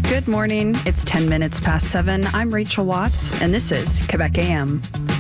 Good morning. It's 10 minutes past 7. I'm Rachel Watts, and this is Quebec AM.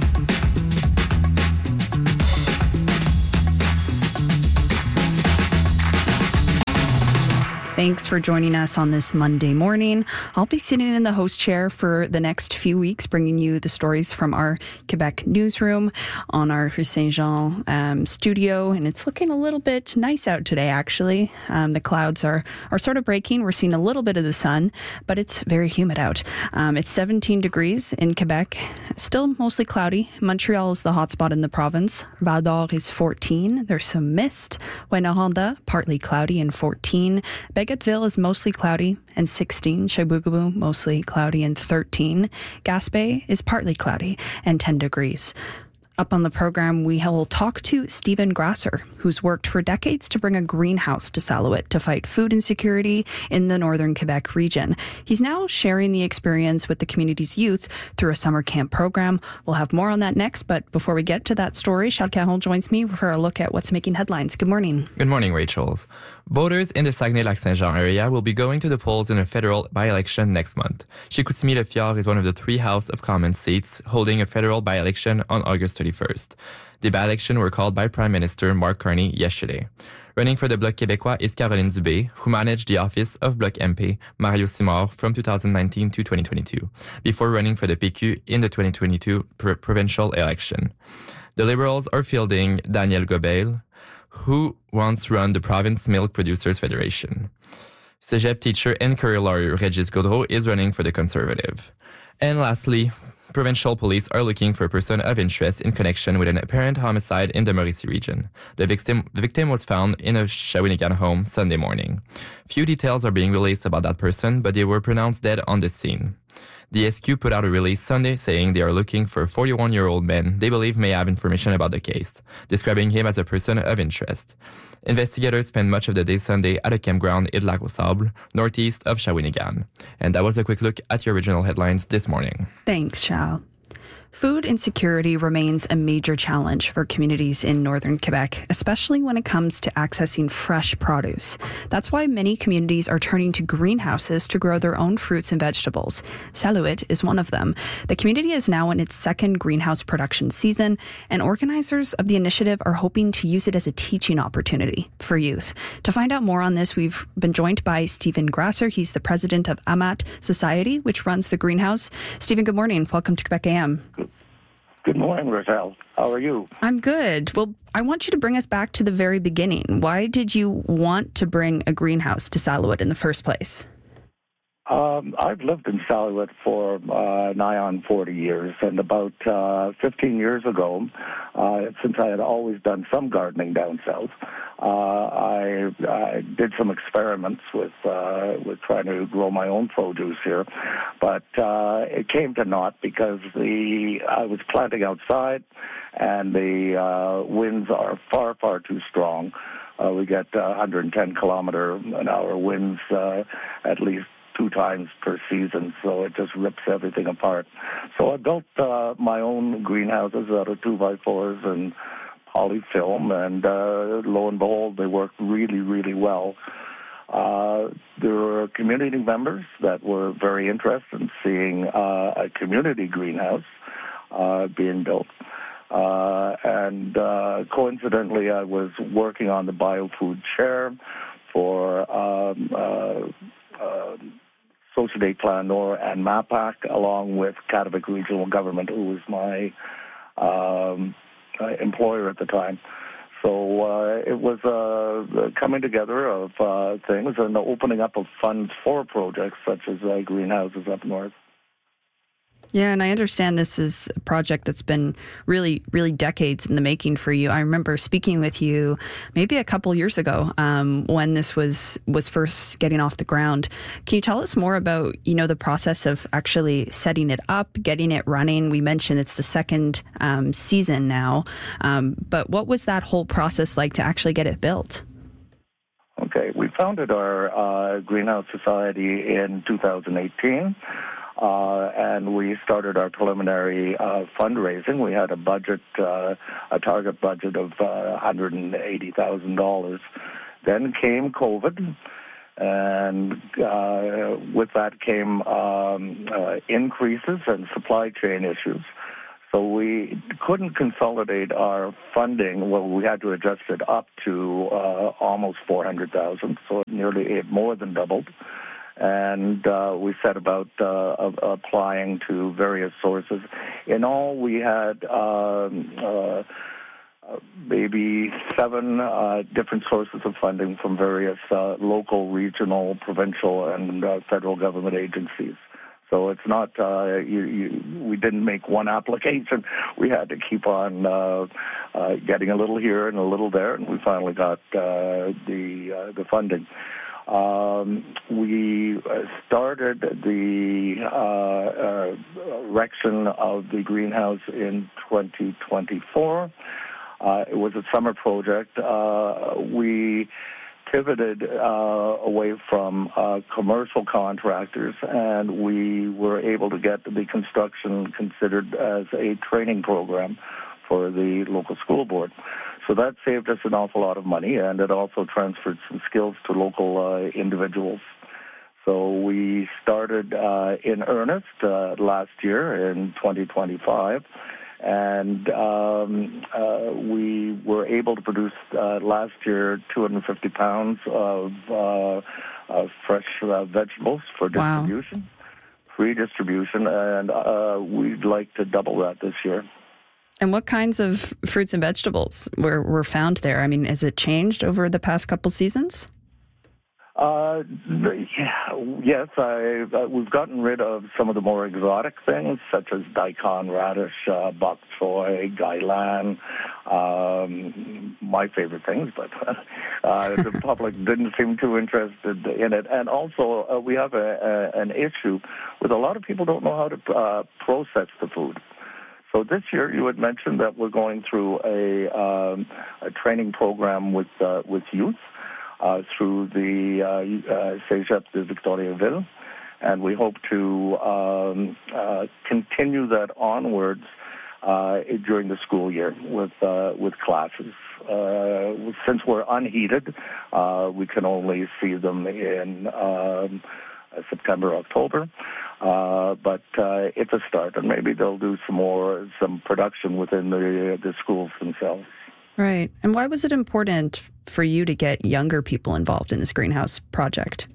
Thanks for joining us on this Monday morning. I'll be sitting in the host chair for the next few weeks, bringing you the stories from our Quebec newsroom on our Rue Saint-Jean studio. And it's looking a little bit nice out today, actually. The clouds are sort of breaking. We're seeing a little bit of the sun, but it's very humid out. It's 17 degrees in Quebec, still mostly cloudy. Montreal is the hotspot in the province. Val d'Or is 14. There's some mist. Rouyn-Noranda, partly cloudy and 14. Bagotville is mostly cloudy and 16. Chibougamau, mostly cloudy and 13. Gaspé is partly cloudy and 10 degrees. Up on the program, we will talk to Stephen Grasser, who's worked for decades to bring a greenhouse to Salouet to fight food insecurity in the northern Quebec region. He's now sharing the experience with the community's youth through a summer camp program. We'll have more on that next, but before we get to that story, Charles Caron joins me for a look at what's making headlines. Good morning. Good morning, Rachel. Voters in the Saguenay-Lac-Saint-Jean area will be going to the polls in a federal by-election next month. Chicoutimi-Le-Fjord is one of the 3 House of Commons seats holding a federal by-election on August 31st. The by-election were called by Prime Minister Mark Carney yesterday. Running for the Bloc Québécois is Caroline Dubé, who managed the office of Bloc MP Mario Simard from 2019 to 2022, before running for the PQ in the 2022 provincial election. The Liberals are fielding Daniel Gobeil, who once ran the Province Milk Producers Federation. Cégep teacher and career lawyer Régis Gaudreau is running for the Conservative. And lastly, provincial police are looking for a person of interest in connection with an apparent homicide in the Mauricie region. The victim was found in a Shawinigan home Sunday morning. Few details are being released about that person, but they were pronounced dead on the scene. The SQ put out a release Sunday saying they are looking for a 41-year-old man they believe may have information about the case, describing him as a person of interest. Investigators spent much of the day Sunday at a campground in Lac aux Sables, northeast of Shawinigan. And that was a quick look at your original headlines this morning. Thanks, Charles. Food insecurity remains a major challenge for communities in northern Quebec, especially when it comes to accessing fresh produce. That's why many communities are turning to greenhouses to grow their own fruits and vegetables. Salouet is one of them. The community is now in its second greenhouse production season, and organizers of the initiative are hoping to use it as a teaching opportunity for youth. To find out more on this, we've been joined by Stephen Grasser. He's the president of Amat Society, which runs the greenhouse. Stephen, good morning. Welcome to Quebec AM. Good morning, Rachel. How are you? I'm good. Well, I want you to bring us back to the very beginning. Why did you want to bring a greenhouse to Salouet in the first place? I've lived in Salouet for nigh on 40 years, and about 15 years ago, since I had always done some gardening down south, I did some experiments with trying to grow my own produce here, but it came to naught because I was planting outside, and the winds are far, far too strong. We get 110 kilometer an hour winds at least 2 times per season, so it just rips everything apart. So I built my own greenhouses out of 2x4s and polyfilm, and lo and behold, they worked really, really well. There were community members that were very interested in seeing a community greenhouse being built. And coincidentally, I was working on the biofood chair for Société Plan Nord and MAPAC, along with Kativik Regional Government, who was my employer at the time. So it was coming together of things and the opening up of funds for projects such as greenhouses up north. Yeah, and I understand this is a project that's been really, really decades in the making for you. I remember speaking with you maybe a couple years ago when this was first getting off the ground. Can you tell us more about, the process of actually setting it up, getting it running? We mentioned it's the second season now, but what was that whole process like to actually get it built? Okay, we founded our Greenhouse Society in 2018. And we started our preliminary fundraising. We had a budget, a target budget of $180,000. Then came COVID, And with that came increases and supply chain issues. So we couldn't consolidate our funding. Well, we had to adjust it up to almost $400,000, so it more than doubled. And we set about applying to various sources. In all, we had maybe 7 different sources of funding from various local, regional, provincial, and federal government agencies. So it's not, we didn't make one application. We had to keep on getting a little here and a little there, and we finally got the funding. We started the erection of the greenhouse in 2024. It was a summer project. We pivoted away from commercial contractors, and we were able to get the construction considered as a training program for the local school board. So that saved us an awful lot of money, and it also transferred some skills to local individuals. So we started in earnest last year in 2025, and we were able to produce last year 250 pounds of fresh vegetables for distribution, wow. Free distribution, and we'd like to double that this year. And what kinds of fruits and vegetables were found there? I mean, has it changed over the past couple seasons? Yes, we've gotten rid of some of the more exotic things, such as daikon, radish, bok choy, gailan, my favorite things, but the public didn't seem too interested in it. And also, we have an issue with a lot of people don't know how to process the food. So this year, you had mentioned that we're going through a training program with youth through the Cégep de Victoriaville, and we hope to continue that onwards during the school year with classes. Since we're unheated, we can only see them in September, October. But it's a start, and maybe they'll do some production within the schools themselves. Right. And why was it important for you to get younger people involved in this greenhouse project?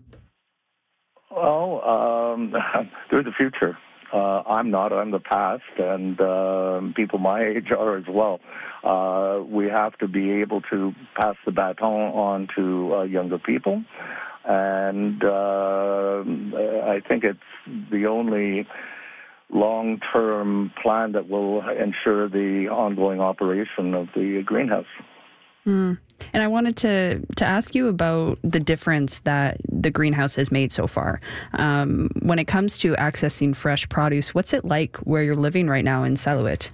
Well, they're the future. I'm not. I'm the past, and people my age are as well. We have to be able to pass the baton on to younger people. And I think it's the only long-term plan that will ensure the ongoing operation of the greenhouse. And I wanted to ask you about the difference that the greenhouse has made so far. When it comes to accessing fresh produce, what's it like where you're living right now in Salouet?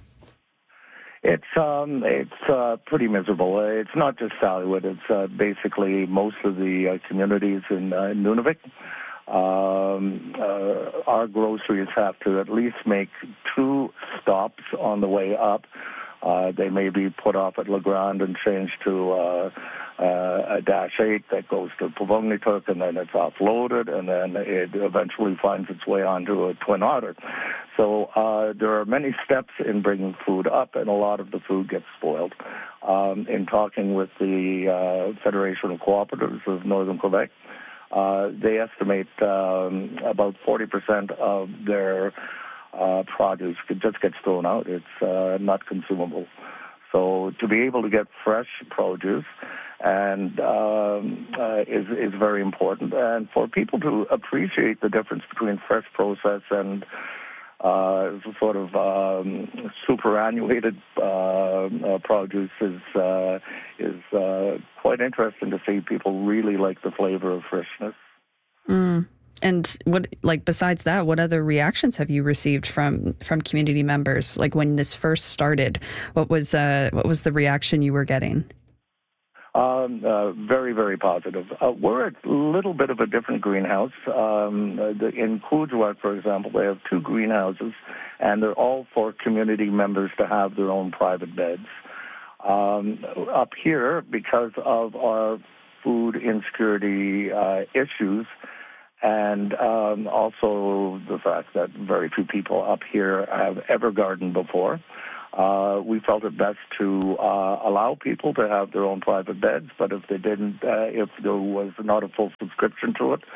It's pretty miserable. It's not just Salouet. It's basically most of the communities in Nunavik. Our groceries have to at least make 2 stops on the way up. They may be put off at La Grande and changed to a Dash 8 that goes to Puvungnitut, and then it's offloaded, and then it eventually finds its way onto a Twin Otter. So there are many steps in bringing food up, and a lot of the food gets spoiled. In talking with the Federation of Cooperatives of Northern Quebec, they estimate about 40% of their produce just gets thrown out. It's not consumable. So to be able to get fresh produce and is very important. And for people to appreciate the difference between fresh process and sort of superannuated produce is quite interesting to see. People really like the flavor of freshness. And what, besides that, what other reactions have you received from community members? Like when this first started, what was the reaction you were getting? Very, very positive. We're a little bit of a different greenhouse. In Coudjoua, for example, they have 2 greenhouses, and they're all for community members to have their own private beds. Up here, because of our food insecurity issues, and also the fact that very few people up here have ever gardened before. We felt it best to allow people to have their own private beds, but if they didn't, if there was not a full subscription to it,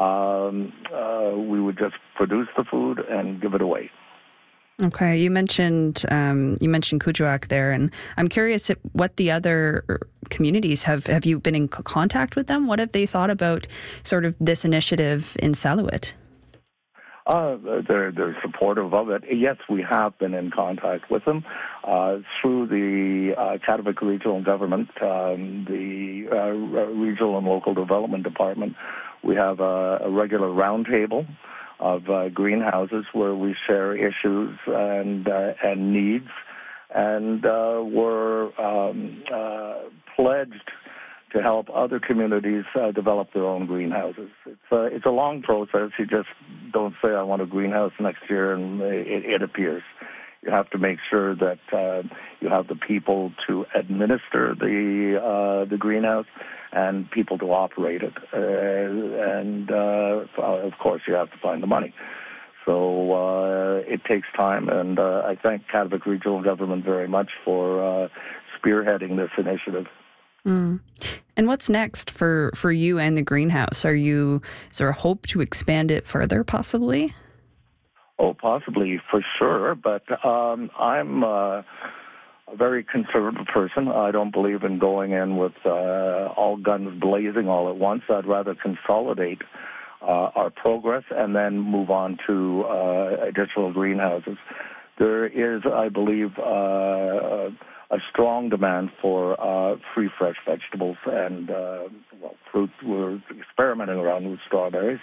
we would just produce the food and give it away. Okay, you mentioned Kuujjuaq there, and I'm curious what the other communities have you been in contact with them? What have they thought about sort of this initiative in Salouet? They're supportive of it. Yes, we have been in contact with them through the Katvik Regional Government, the Regional and Local Development Department. We have a regular roundtable of greenhouses where we share issues and needs, and we're pledged to help other communities develop their own greenhouses. It's a long process. You just don't say, I want a greenhouse next year, and it appears. You have to make sure that you have the people to administer the greenhouse and people to operate it. And of course, you have to find the money. So it takes time, and I thank Katvik Regional Government very much for spearheading this initiative. Mm. And what's next for you and the greenhouse? Is there a hope to expand it further, possibly? Oh, possibly, for sure. But I'm a very conservative person. I don't believe in going in with all guns blazing all at once. I'd rather consolidate our progress and then move on to additional greenhouses. There is, I believe, a strong demand for free fresh vegetables and fruit. We're experimenting around with strawberries.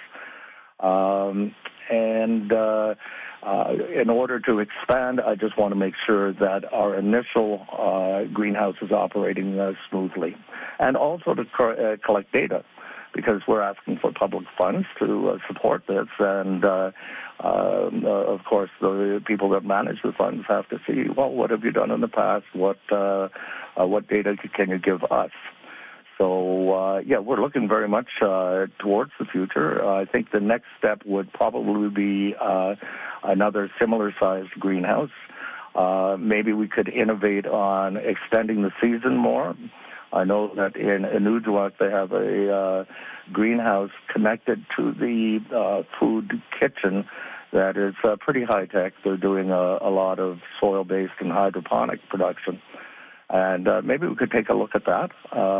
In order to expand, I just want to make sure that our initial greenhouse is operating smoothly, and also to collect data, because we're asking for public funds to support this, and of course the people that manage the funds have to see, well, what have you done in the past? What data can you give us? So, we're looking very much towards the future. I think the next step would probably be another similar-sized greenhouse. Maybe we could innovate on extending the season more. I know that in Kuujjuaq they have a greenhouse connected to the food kitchen that is pretty high-tech. They're doing a lot of soil-based and hydroponic production. And maybe we could take a look at that.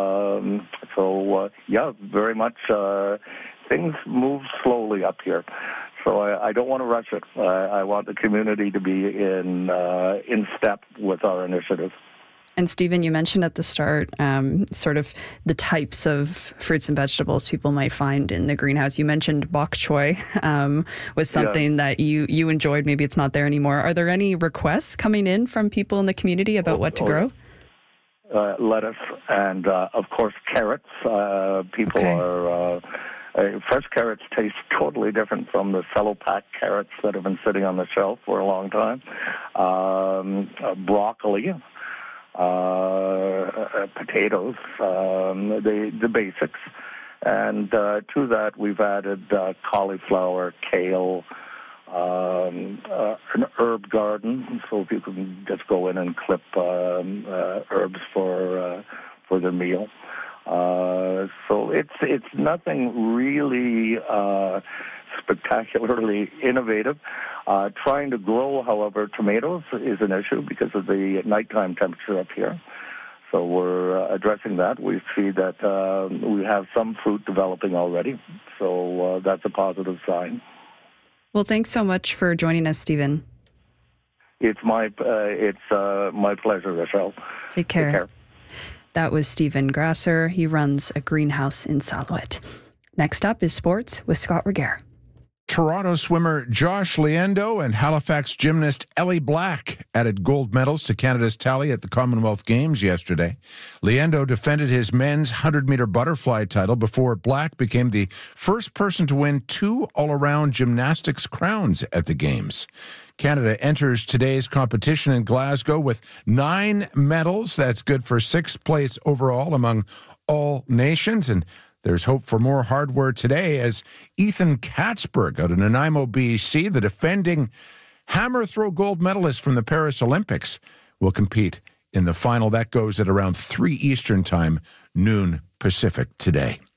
Very much things move slowly up here. So I don't want to rush it. I want the community to be in step with our initiative. And Stephen, you mentioned at the start sort of the types of fruits and vegetables people might find in the greenhouse. You mentioned bok choy was something that you enjoyed. Maybe it's not there anymore. Are there any requests coming in from people in the community about what to grow? Lettuce and, of course, carrots. People are... fresh carrots taste totally different from the cello pack carrots that have been sitting on the shelf for a long time. Broccoli, potatoes, the basics. And to that, we've added cauliflower, kale, an herb garden, so people can just go in and clip herbs for their meal. So it's nothing really spectacularly innovative. Trying to grow, however, tomatoes is an issue because of the nighttime temperature up here. So we're addressing that. We see that we have some fruit developing already. So that's a positive sign. Well, thanks so much for joining us, Stephen. It's my pleasure, Rochelle. Take care. That was Stephen Grasser. He runs a greenhouse in Salouet. Next up is sports with Scott Regehr. Toronto swimmer Josh Leendo and Halifax gymnast Ellie Black added gold medals to Canada's tally at the Commonwealth Games yesterday. Leendo defended his men's 100-meter butterfly title before Black became the first person to win 2 all-around gymnastics crowns at the Games. Canada enters today's competition in Glasgow with 9 medals. That's good for 6th place overall among all nations. And there's hope for more hardware today as Ethan Katzberg out in Nanaimo, BC, the defending hammer throw gold medalist from the Paris Olympics, will compete in the final. That goes at around 3 Eastern Time, noon Pacific today.